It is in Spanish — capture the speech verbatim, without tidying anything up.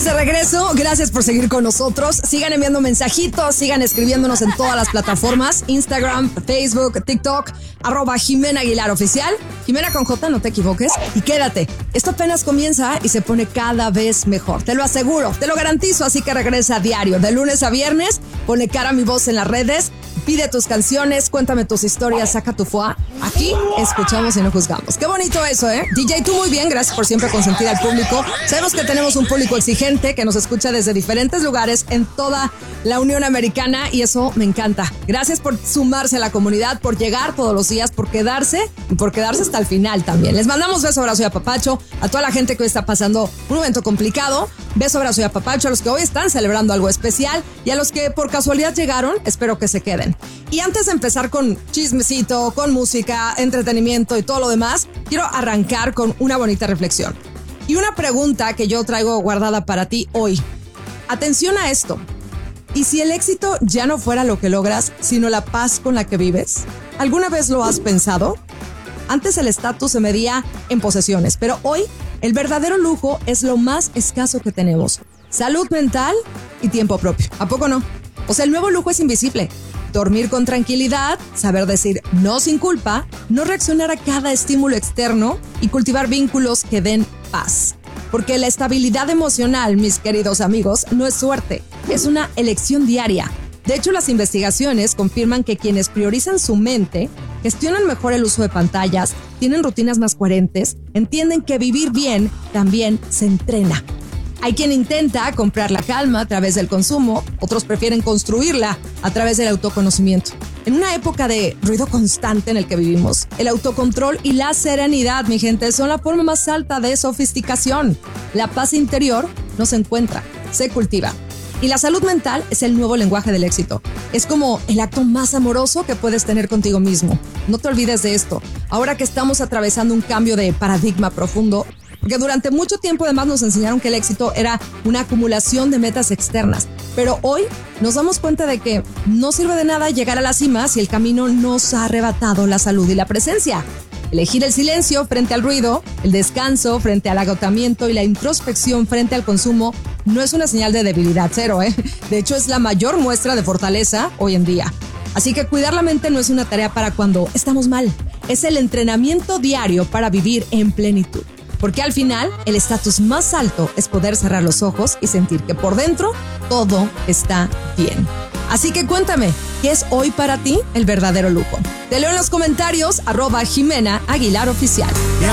de regreso, gracias por seguir con nosotros. Sigan enviando mensajitos, sigan escribiéndonos en todas las plataformas: Instagram, Facebook, TikTok, arroba Jimena Aguilar Oficial. Jimena con J, no te equivoques. Y quédate, esto apenas comienza y se pone cada vez mejor. Te lo aseguro, te lo garantizo, así que regresa a diario, de lunes a viernes. Pone cara a mi voz en las redes. Pide tus canciones, cuéntame tus historias, saca tu foie. Aquí escuchamos y no juzgamos. Qué bonito eso, ¿eh? D J, tú muy bien, gracias por siempre consentir al público. Sabemos que tenemos un público exigente que nos escucha desde diferentes lugares en toda la Unión Americana y eso me encanta. Gracias por sumarse a la comunidad, por llegar todos los días, por quedarse y por quedarse hasta el final también. Les mandamos beso, abrazo y apapacho a toda la gente que hoy está pasando un momento complicado. Beso, abrazo y apapacho a los que hoy están celebrando algo especial y a los que por casualidad llegaron, espero que se queden. Y antes de empezar con chismecito, con música, entretenimiento y todo lo demás, quiero arrancar con una bonita reflexión. Y una pregunta que yo traigo guardada para ti hoy. Atención a esto. ¿Y si el éxito ya no fuera lo que logras, sino la paz con la que vives? ¿Alguna vez lo has pensado? Antes el estatus se medía en posesiones, pero hoy el verdadero lujo es lo más escaso que tenemos. Salud mental y tiempo propio. ¿A poco no? O sea, el nuevo lujo es invisible. Dormir con tranquilidad, saber decir no sin culpa, no reaccionar a cada estímulo externo y cultivar vínculos que den paz. Porque la estabilidad emocional, mis queridos amigos, no es suerte, es una elección diaria. De hecho, las investigaciones confirman que quienes priorizan su mente, gestionan mejor el uso de pantallas, tienen rutinas más coherentes, entienden que vivir bien también se entrena. Hay quien intenta comprar la calma a través del consumo, otros prefieren construirla a través del autoconocimiento. En una época de ruido constante en el que vivimos, el autocontrol y la serenidad, mi gente, son la forma más alta de sofisticación. La paz interior no se encuentra, se cultiva. Y la salud mental es el nuevo lenguaje del éxito. Es como el acto más amoroso que puedes tener contigo mismo. No te olvides de esto. Ahora que estamos atravesando un cambio de paradigma profundo, porque durante mucho tiempo además nos enseñaron que el éxito era una acumulación de metas externas. Pero hoy nos damos cuenta de que no sirve de nada llegar a la cima si el camino nos ha arrebatado la salud y la presencia. Elegir el silencio frente al ruido, el descanso frente al agotamiento y la introspección frente al consumo no es una señal de debilidad, cero, ¿eh? De hecho, es la mayor muestra de fortaleza hoy en día. Así que cuidar la mente no es una tarea para cuando estamos mal. Es el entrenamiento diario para vivir en plenitud. Porque al final, el estatus más alto es poder cerrar los ojos y sentir que por dentro todo está bien. Así que cuéntame, ¿qué es hoy para ti el verdadero lujo? Te leo en los comentarios, arroba Jimena Aguilar Oficial. Y